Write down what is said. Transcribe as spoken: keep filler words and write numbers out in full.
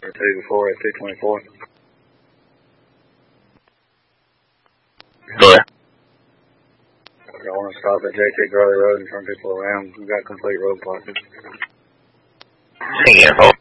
two before at two twenty-four. Go ahead. I want to stop at J T Gurley Road and turn people around. We've got complete road blockage. Say again, folks.